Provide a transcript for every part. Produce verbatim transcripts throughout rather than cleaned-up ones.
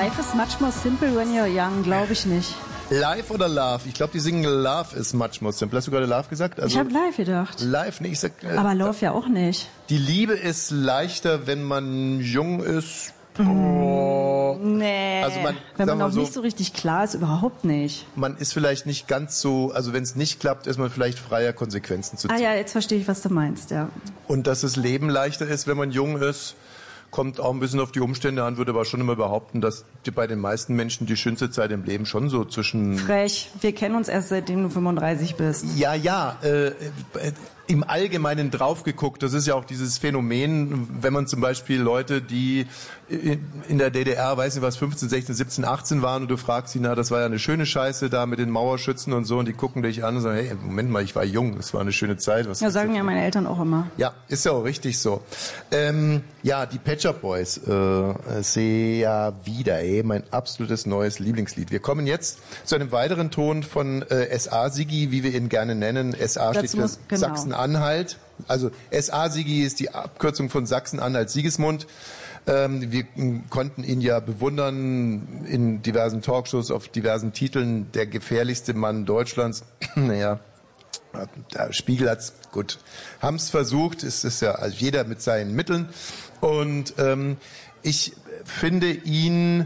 Life is much more simple when you're young, glaube ich nicht. Life oder Love? Ich glaube, die singen Love is much more simple. Hast du gerade Love gesagt? Also ich habe Live gedacht. Live, nee, ich sag... Äh, Aber Love ja auch nicht. Die Liebe ist leichter, wenn man jung ist. Oh. Nee, also man, wenn man noch so, nicht so richtig klar ist, überhaupt nicht. Man ist vielleicht nicht ganz so, also wenn es nicht klappt, ist man vielleicht freier, Konsequenzen zu ziehen. Ah ja, jetzt verstehe ich, was du meinst, ja. Und dass das Leben leichter ist, wenn man jung ist, kommt auch ein bisschen auf die Umstände an, würde aber schon immer behaupten, dass die, bei den meisten Menschen die schönste Zeit im Leben schon so zwischen... Frech, wir kennen uns erst seitdem du fünfunddreißig bist. Ja, ja, äh, äh, im Allgemeinen drauf geguckt, das ist ja auch dieses Phänomen, wenn man zum Beispiel Leute, die in der D D R, weiß nicht was, fünfzehn, sechzehn, siebzehn, achtzehn waren und du fragst sie, na, das war ja eine schöne Scheiße da mit den Mauerschützen und so und die gucken dich an und sagen, hey, Moment mal, ich war jung, das war eine schöne Zeit. Was ja, sagen ja meine Eltern auch immer. Ja, ist ja auch richtig so. Ähm, ja, die Pet Shop Boys, äh, Sea wieder, ey, mein absolutes neues Lieblingslied. Wir kommen jetzt zu einem weiteren Ton von äh, S A Siggi, wie wir ihn gerne nennen. S A steht für muss, genau. Sachsen-Anhalt. Also S A Siggi ist die Abkürzung von Sachsen-Anhalt Sigismund. Ähm, wir konnten ihn ja bewundern in diversen Talkshows, auf diversen Titeln. Der gefährlichste Mann Deutschlands. Naja, der Spiegel hat's gut, haben's versucht. Es ist ja also jeder mit seinen Mitteln. Und ähm, ich finde ihn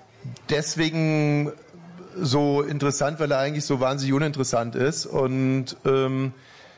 deswegen so interessant, weil er eigentlich so wahnsinnig uninteressant ist. Und ähm,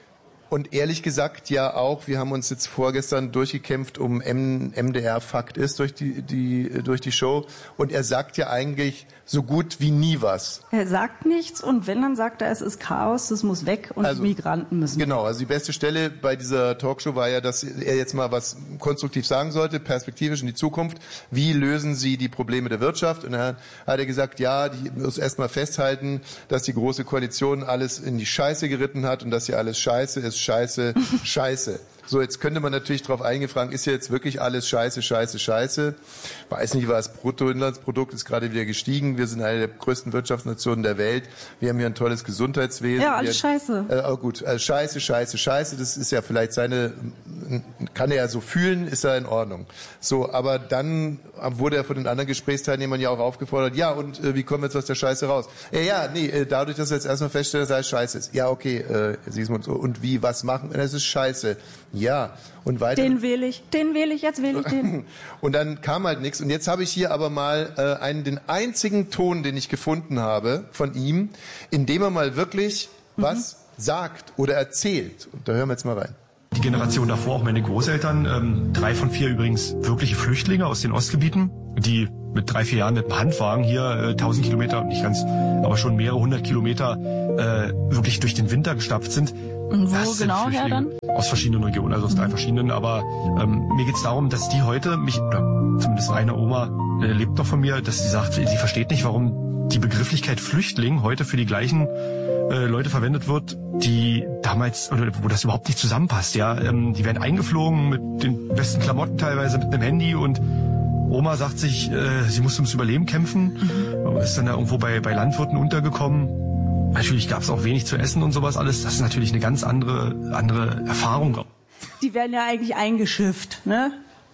Und ehrlich gesagt ja auch, wir haben uns jetzt vorgestern durchgekämpft um M- M D R Fakt ist durch die, die, durch die Show. Und er sagt ja eigentlich so gut wie nie was. Er sagt nichts und wenn, dann sagt er, es ist Chaos, das muss weg und also, die Migranten müssen. Genau, also die beste Stelle bei dieser Talkshow war ja, dass er jetzt mal was konstruktiv sagen sollte, perspektivisch in die Zukunft. Wie lösen Sie die Probleme der Wirtschaft? Und dann hat er gesagt, ja, die muss erstmal festhalten, dass die Große Koalition alles in die Scheiße geritten hat und dass hier alles scheiße ist. Scheiße, Scheiße. So, jetzt könnte man natürlich darauf eingefragt, ist ja jetzt wirklich alles Scheiße, Scheiße, Scheiße. Weiß nicht, was Bruttoinlandsprodukt ist gerade wieder gestiegen. Wir sind eine der größten Wirtschaftsnationen der Welt. Wir haben hier ein tolles Gesundheitswesen. Ja, alles Wir, Scheiße. Äh, oh gut, also Scheiße, Scheiße, Scheiße. Das ist ja vielleicht seine, kann er ja so fühlen, ist ja in Ordnung. So, aber dann wurde er von den anderen Gesprächsteilnehmern ja auch aufgefordert, ja, und äh, wie kommen wir jetzt aus der Scheiße raus? Äh, ja, nee, äh, dadurch, dass wir jetzt erstmal feststellen, dass alles Scheiße ist. Ja, okay, äh, Sigismund, so. Und wie, was machen? Das ist Scheiße. Ja, und weiter. Den wähle ich, den wähle ich, jetzt wähle ich den. Und dann kam halt nichts. Und jetzt habe ich hier aber mal äh, einen, den einzigen Ton, den ich gefunden habe von ihm, in dem er mal wirklich mhm. was sagt oder erzählt. Und da hören wir jetzt mal rein. Die Generation davor, auch meine Großeltern, ähm, drei von vier übrigens wirkliche Flüchtlinge aus den Ostgebieten, die mit drei, vier Jahren mit dem Handwagen hier äh, tausend Kilometer, nicht ganz, aber schon mehrere hundert Kilometer äh, wirklich durch den Winter gestapft sind. Und wo genau her dann? Aus verschiedenen Regionen, also aus drei verschiedenen. Aber ähm, mir geht's darum, dass die heute, mich, oder zumindest eine Oma äh, lebt noch von mir, dass sie sagt, sie versteht nicht, warum die Begrifflichkeit Flüchtling heute für die gleichen äh, Leute verwendet wird, die damals, oder wo das überhaupt nicht zusammenpasst. Ja, ähm, die werden eingeflogen mit den besten Klamotten teilweise, mit einem Handy und Oma sagt sich, äh, sie muss ums Überleben kämpfen, mhm. ist dann da irgendwo bei, bei Landwirten untergekommen. Natürlich gab es auch wenig zu essen und sowas alles. Das ist natürlich eine ganz andere andere Erfahrung. Die werden ja eigentlich eingeschifft, ne?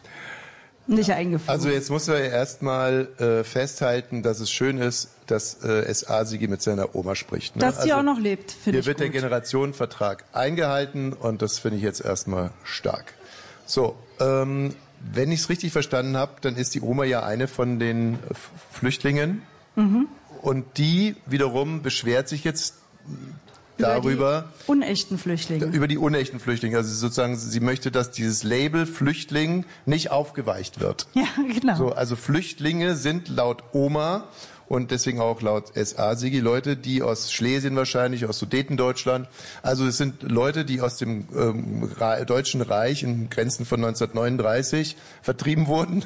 Nicht eingeflogen. Also jetzt muss man ja erstmal äh, festhalten, dass es schön ist, dass äh, S A Siggi mit seiner Oma spricht. Ne? Dass die also, auch noch lebt, finde ich Hier wird gut. der Generationenvertrag eingehalten und das finde ich jetzt erstmal stark. So, ähm, wenn ich es richtig verstanden habe, dann ist die Oma ja eine von den äh, Flüchtlingen. Mhm. Und die wiederum beschwert sich jetzt darüber. Über die unechten Flüchtlinge. Über die unechten Flüchtlinge. Also sozusagen, sie möchte, dass dieses Label Flüchtling nicht aufgeweicht wird. Ja, genau. So, also Flüchtlinge sind laut Oma und deswegen auch laut S A Siggi Leute, die aus Schlesien wahrscheinlich, aus Sudetendeutschland. Also es sind Leute, die aus dem ähm, Deutschen Reich in Grenzen von neunzehnhundertneununddreißig vertrieben wurden,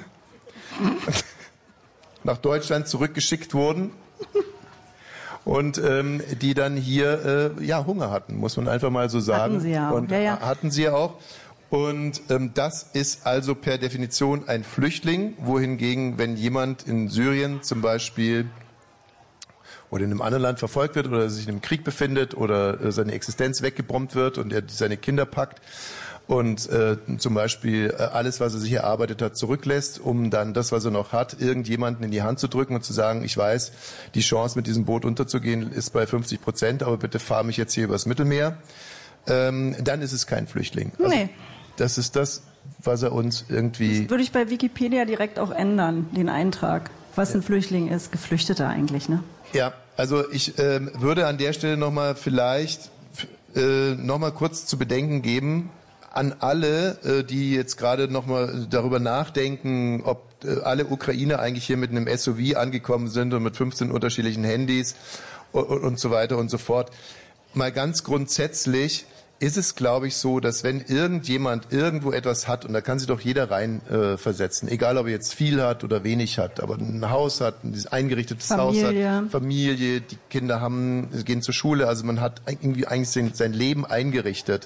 nach Deutschland zurückgeschickt wurden. Und ähm, die dann hier äh, ja Hunger hatten, muss man einfach mal so sagen. Hatten sie ja auch. Und ja, ja. hatten sie ja auch. Und ähm, das ist also per Definition ein Flüchtling, wohingegen, wenn jemand in Syrien zum Beispiel oder in einem anderen Land verfolgt wird oder sich in einem Krieg befindet oder äh, seine Existenz weggebombt wird und er seine Kinder packt und äh, zum Beispiel äh, alles, was er sich erarbeitet hat, zurücklässt, um dann das, was er noch hat, irgendjemanden in die Hand zu drücken und zu sagen, ich weiß, die Chance, mit diesem Boot unterzugehen, ist bei fünfzig Prozent, aber bitte fahr mich jetzt hier übers Mittelmeer, ähm, dann ist es kein Flüchtling. Also, nee. Das ist das, was er uns irgendwie... Das würde ich bei Wikipedia direkt auch ändern, den Eintrag. Was ein Flüchtling ist, Geflüchteter eigentlich, ne? Ja, also ich ähm, würde an der Stelle nochmal vielleicht äh, nochmal kurz zu bedenken geben an alle, äh, die jetzt gerade nochmal darüber nachdenken, ob äh, alle Ukrainer eigentlich hier mit einem S U V angekommen sind und mit fünfzehn unterschiedlichen Handys und, und so weiter und so fort. Mal ganz grundsätzlich ist es, glaube ich, so, dass wenn irgendjemand irgendwo etwas hat, und da kann sich doch jeder rein äh, versetzen, egal ob er jetzt viel hat oder wenig hat, aber ein Haus hat, ein eingerichtetes Familie. Haus hat, Familie, die Kinder haben, gehen zur Schule, also man hat irgendwie eigentlich sein Leben eingerichtet,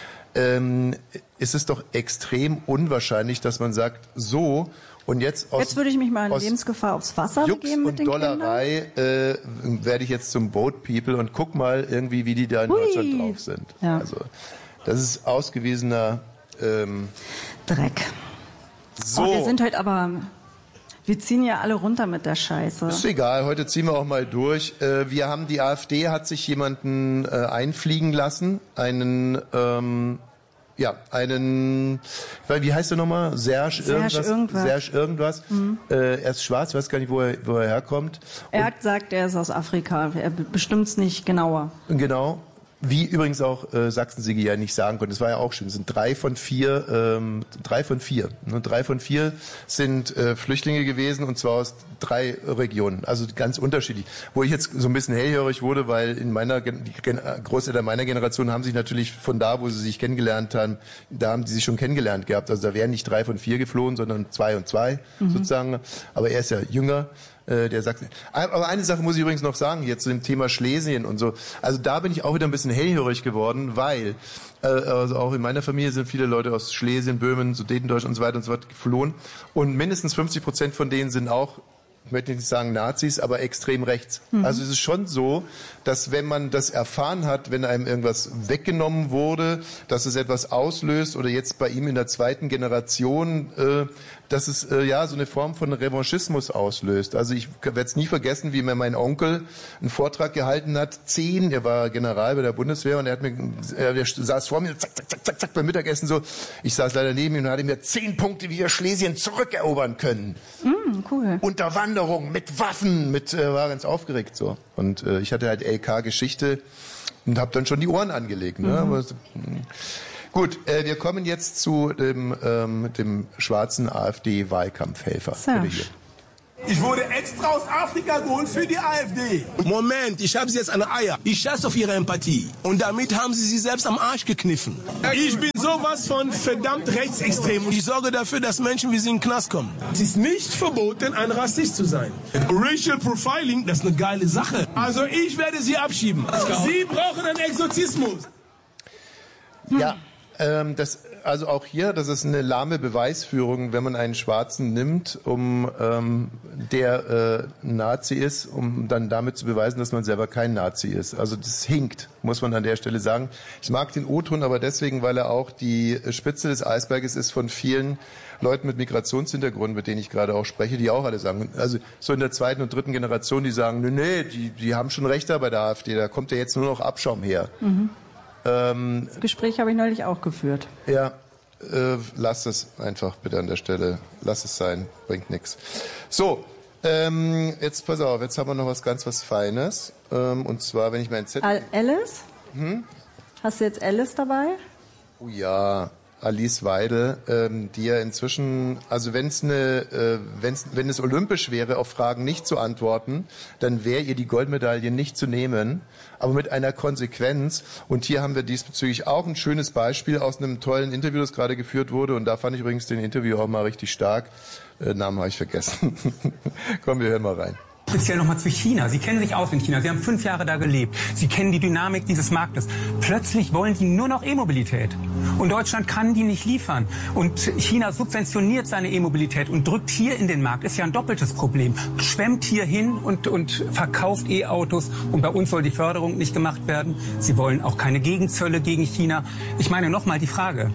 ähm, ist es doch extrem unwahrscheinlich, dass man sagt, so, und jetzt aus, Jetzt würde ich mich mal in Lebensgefahr aufs Wasser Jux begeben mit und den Dollerei äh, werde ich jetzt zum Boat People und guck mal irgendwie, wie die da in Hui. Deutschland drauf sind. Ja. Also das ist ausgewiesener ähm, Dreck. So. Oh, wir sind heute aber, wir ziehen ja alle runter mit der Scheiße. Ist egal, heute ziehen wir auch mal durch. Äh, wir haben, die AfD hat sich jemanden äh, einfliegen lassen, einen ähm, Ja, einen, wie heißt er nochmal? Serge irgendwas? Serge irgendwas. Serge irgendwas. Mhm. Äh, er ist schwarz, ich weiß gar nicht, wo er, wo er herkommt. Er Und hat gesagt, er ist aus Afrika. Er bestimmt's nicht genauer. Genau. Wie übrigens auch äh, Sachsen-Sigi ja nicht sagen konnte. Das war ja auch schön. Es sind drei von vier, ähm, drei von vier. Ne? Drei von vier sind äh, Flüchtlinge gewesen, und zwar aus drei Regionen. Also ganz unterschiedlich. Wo ich jetzt so ein bisschen hellhörig wurde, weil in meiner die Gen Großeltern meiner Generation haben sich natürlich von da, wo sie sich kennengelernt haben, da haben sie sich schon kennengelernt gehabt. Also da wären nicht drei von vier geflohen, sondern zwei und zwei mhm. sozusagen. Aber er ist ja jünger. Der Sachsen. Aber eine Sache muss ich übrigens noch sagen, hier zu dem Thema Schlesien und so. Also da bin ich auch wieder ein bisschen hellhörig geworden, weil äh, also auch in meiner Familie sind viele Leute aus Schlesien, Böhmen, Sudetendeutschland und so weiter und so fort geflohen. Und mindestens fünfzig Prozent von denen sind auch, ich möchte nicht sagen Nazis, aber extrem rechts. Mhm. Also es ist schon so, dass wenn man das erfahren hat, wenn einem irgendwas weggenommen wurde, dass es etwas auslöst, oder jetzt bei ihm in der zweiten Generation, äh, dass es äh, ja so eine Form von Revanchismus auslöst. Also ich werde es nie vergessen, wie mir mein Onkel einen Vortrag gehalten hat. Zehn, er war General bei der Bundeswehr, und er hat mir, er, er saß vor mir, zack, zack, zack, zack, zack, beim Mittagessen so. Ich saß leider neben ihm und hatte mir zehn Punkte, wie wir Schlesien zurückerobern können. Mm, cool. Unterwanderung mit Waffen, mit äh, war ganz aufgeregt so. Und äh, ich hatte halt L K Geschichte und habe dann schon die Ohren angelegt. Ne? Mhm. Aber, mh. Gut, äh, wir kommen jetzt zu dem, ähm, dem schwarzen AfD-Wahlkampfhelfer. Bitte hier. Ich wurde extra aus Afrika geholt für die AfD. Moment, ich habe Sie jetzt an der Eier. Ich scheiße auf Ihre Empathie. Und damit haben Sie sich selbst am Arsch gekniffen. Ich bin sowas von verdammt rechtsextrem. Und ich sorge dafür, dass Menschen wie Sie in den Knast kommen. Es ist nicht verboten, ein Rassist zu sein. Racial Profiling, das ist eine geile Sache. Also ich werde Sie abschieben. Sie brauchen einen Exorzismus. Ja. Ähm, das, also auch hier, das ist eine lahme Beweisführung, wenn man einen Schwarzen nimmt, um ähm, der äh, Nazi ist, um dann damit zu beweisen, dass man selber kein Nazi ist. Also das hinkt, muss man an der Stelle sagen. Ich mag den O-Ton aber deswegen, weil er auch die Spitze des Eisberges ist von vielen Leuten mit Migrationshintergrund, mit denen ich gerade auch spreche, die auch alle sagen, also so in der zweiten und dritten Generation, die sagen, nee, nee, die, die haben schon recht da bei der AfD, da kommt ja jetzt nur noch Abschaum her. Mhm. Ähm, das Gespräch habe ich neulich auch geführt. Ja, äh, lass es einfach bitte an der Stelle. Lass es sein, bringt nichts. So, ähm, jetzt pass auf, jetzt haben wir noch was ganz was Feines. Ähm, und zwar, wenn ich meinen Zettel... Al Alice? Hm? Hast du jetzt Alice dabei? Oh ja, Alice Weidel, ähm, die ja inzwischen, also wenn es eine, äh, wenn's, wenn es olympisch wäre, auf Fragen nicht zu antworten, dann wäre ihr die Goldmedaille nicht zu nehmen, aber mit einer Konsequenz. Und hier haben wir diesbezüglich auch ein schönes Beispiel aus einem tollen Interview, das gerade geführt wurde. Und da fand ich übrigens den Interview auch mal richtig stark. Äh, Namen habe ich vergessen. Komm, wir hören mal rein. Speziell nochmal zu China. Sie kennen sich aus in China. Sie haben fünf Jahre da gelebt. Sie kennen die Dynamik dieses Marktes. Plötzlich wollen die nur noch E-Mobilität. Und Deutschland kann die nicht liefern. Und China subventioniert seine E-Mobilität und drückt hier in den Markt. Ist ja ein doppeltes Problem. Schwemmt hier hin und, und verkauft E-Autos. Und bei uns soll die Förderung nicht gemacht werden. Sie wollen auch keine Gegenzölle gegen China. Ich meine nochmal die Frage.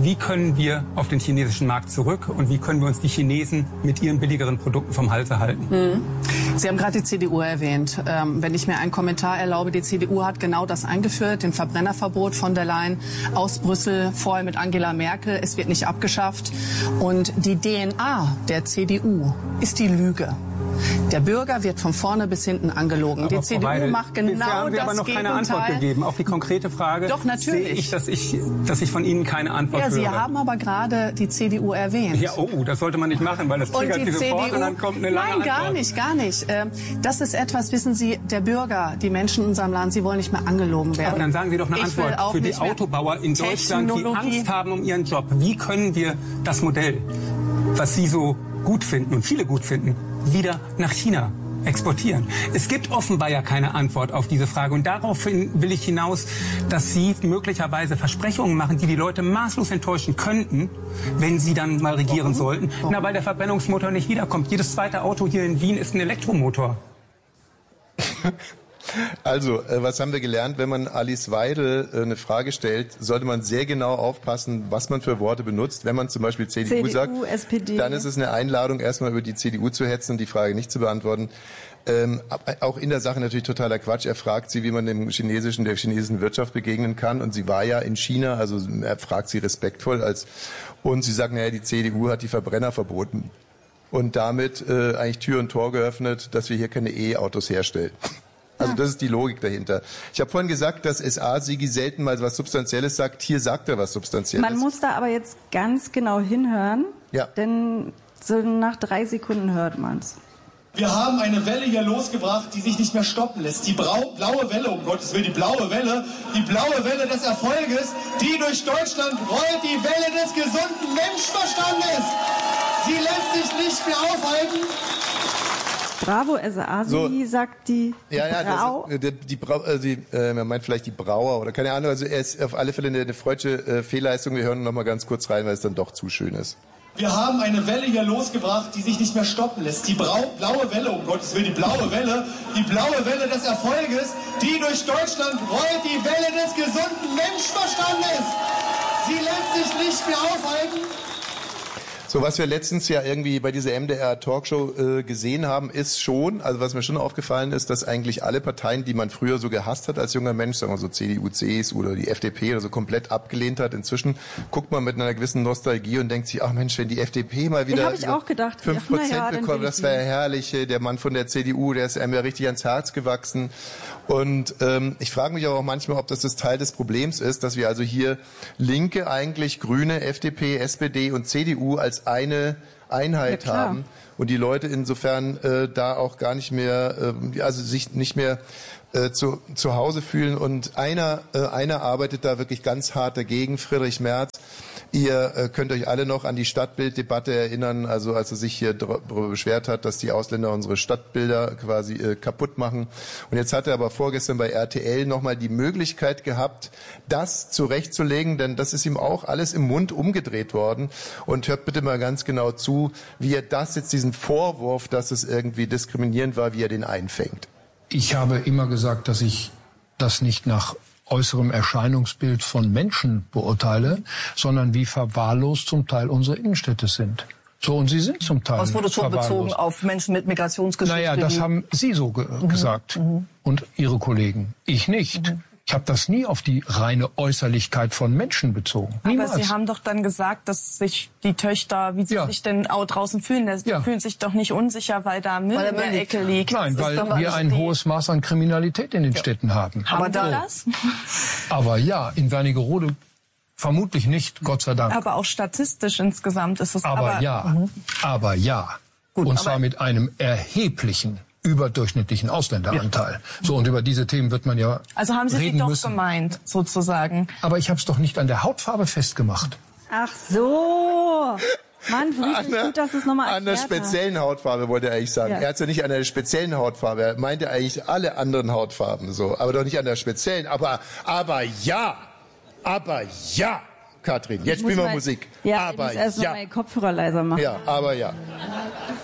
wie können wir auf den chinesischen Markt zurück und wie können wir uns die Chinesen mit ihren billigeren Produkten vom Halse halten. Mhm. Sie haben gerade die C D U erwähnt. Ähm, wenn ich mir einen Kommentar erlaube, die C D U hat genau das eingeführt, den Verbrennerverbot von der Leyen aus Brüssel, vorher mit Angela Merkel. Es wird nicht abgeschafft. Und die D N A der C D U ist die Lüge. Der Bürger wird von vorne bis hinten angelogen. Aber die C D U Weidel, macht genau das haben Sie aber noch Gegenteil. keine Antwort gegeben auf die konkrete Frage. Doch, natürlich. Sehe ich, dass ich, dass ich von Ihnen keine Antwort ja, höre. Sie haben aber gerade die C D U erwähnt. Ja, oh, das sollte man nicht machen, weil das triggert Sie sofort und dann kommt eine lange Nein, gar Antwort. nicht, gar nicht. Das ist etwas, wissen Sie, der Bürger, die Menschen in unserem Land, sie wollen nicht mehr angelogen werden. Aber dann sagen Sie doch eine Ich will Antwort auch für die nicht mehr Autobauer in Deutschland, die Technologie. Angst haben um ihren Job. Wie können wir das Modell, was Sie so gut finden und viele gut finden, wieder nach China exportieren? Es gibt offenbar ja keine Antwort auf diese Frage. Und daraufhin will ich hinaus, dass Sie möglicherweise Versprechungen machen, die die Leute maßlos enttäuschen könnten, wenn Sie dann mal regieren sollten. Na, weil der Verbrennungsmotor nicht wiederkommt. Jedes zweite Auto hier in Wien ist ein Elektromotor. Also, äh, was haben wir gelernt? Wenn man Alice Weidel äh, eine Frage stellt, sollte man sehr genau aufpassen, was man für Worte benutzt. Wenn man zum Beispiel C D U, C D U sagt, S P D. Dann ist es eine Einladung, erstmal über die C D U zu hetzen und die Frage nicht zu beantworten. Ähm, auch in der Sache natürlich totaler Quatsch. Er fragt sie, wie man dem chinesischen, der chinesischen Wirtschaft begegnen kann. Und sie war ja in China, also er fragt sie respektvoll als, und sie sagt, naja, die C D U hat die Verbrenner verboten. Und damit äh, eigentlich Tür und Tor geöffnet, dass wir hier keine E-Autos herstellen. Also das ist die Logik dahinter. Ich habe vorhin gesagt, dass S A Sigi selten mal was Substanzielles sagt. Hier sagt er was Substanzielles. Man muss da aber jetzt ganz genau hinhören, ja. Denn so nach drei Sekunden hört man's. Wir haben eine Welle hier losgebracht, die sich nicht mehr stoppen lässt. Die Brau blaue Welle, um Gottes Willen, die blaue Welle, die blaue Welle des Erfolges, die durch Deutschland rollt, die Welle des gesunden Menschenverstandes. Sie lässt sich nicht mehr aufhalten. Bravo, S A Sigi, so, sagt die, die ja, ja, Brau. Das ist, die, die Brau, also die, äh, man meint vielleicht die Brauer oder keine Ahnung. Also er ist auf alle Fälle eine, eine freudsche äh, Fehlleistung. Wir hören noch mal ganz kurz rein, weil es dann doch zu schön ist. Wir haben eine Welle hier losgebracht, die sich nicht mehr stoppen lässt. Die Brau blaue Welle, um Gottes Willen, die blaue Welle, die blaue Welle des Erfolges, die durch Deutschland rollt, die Welle des gesunden Menschenverstandes. Sie lässt sich nicht mehr aufhalten. So, was wir letztens ja irgendwie bei dieser M D R-Talkshow äh, gesehen haben, ist schon, also was mir schon aufgefallen ist, dass eigentlich alle Parteien, die man früher so gehasst hat als junger Mensch, sagen wir so C D U, C S U oder die F D P oder so, komplett abgelehnt hat. Inzwischen guckt man mit einer gewissen Nostalgie und denkt sich, ach Mensch, wenn die F D P mal wieder ich auch gedacht. fünf Prozent ja, bekommt, das wäre herrlich. Der Mann von der C D U, der ist einem ja richtig ans Herz gewachsen. Und ähm, ich frage mich aber auch manchmal, ob das das Teil des Problems ist, dass wir also hier Linke eigentlich, Grüne, F D P, S P D und C D U als eine Einheit ja, haben und die Leute insofern äh, da auch gar nicht mehr, äh, also sich nicht mehr äh, zu, zu Hause fühlen. Und einer, äh, einer arbeitet da wirklich ganz hart dagegen, Friedrich Merz. Ihr äh, könnt euch alle noch an die Stadtbilddebatte erinnern, also als er sich hier darüber beschwert hat, dass die Ausländer unsere Stadtbilder quasi äh, kaputt machen. Und jetzt hat er aber vorgestern bei R T L nochmal die Möglichkeit gehabt, das zurechtzulegen, denn das ist ihm auch alles im Mund umgedreht worden. Und hört bitte mal ganz genau zu, wie er das jetzt, diesen Vorwurf, dass es irgendwie diskriminierend war, wie er den einfängt. Ich habe immer gesagt, dass ich das nicht nach äußerem Erscheinungsbild von Menschen beurteile, sondern wie verwahrlost zum Teil unsere Innenstädte sind. So, und sie sind zum Teil Das wurde schon bezogen auf Menschen mit Migrationsgeschichte. Naja, das haben Sie so ge mhm. gesagt mhm. und Ihre Kollegen. Ich nicht. Mhm. Ich habe das nie auf die reine Äußerlichkeit von Menschen bezogen. Niemals. Aber Sie haben doch dann gesagt, dass sich die Töchter, wie sie ja. sich denn auch draußen fühlen, die ja. fühlen sich doch nicht unsicher, weil da Müll in der Ecke liegt. Nein, das weil wir ein hohes Maß an Kriminalität in den ja. Städten haben. Aber da das? Aber ja, in Wernigerode vermutlich nicht, Gott sei Dank. Aber auch statistisch insgesamt ist es. Aber, aber ja, mhm. aber ja. Gut, und zwar mit einem erheblichen überdurchschnittlichen Ausländeranteil. Ja. So, und über diese Themen wird man ja Also haben Sie reden sie doch müssen. gemeint, sozusagen. Aber ich habe es doch nicht an der Hautfarbe festgemacht. Ach so. Mann, wirklich an gut, dass es nochmal An der speziellen hat. Hautfarbe wollte er eigentlich sagen. Ja. Er hat es ja nicht an der speziellen Hautfarbe. Er meinte eigentlich alle anderen Hautfarben so. Aber doch nicht an der speziellen. Aber, aber ja. Aber ja. Katrin, jetzt spielen wir mal, Musik. Ja, aber ich muss erst ja. mal meinen Kopfhörer leiser machen. Ja, aber ja.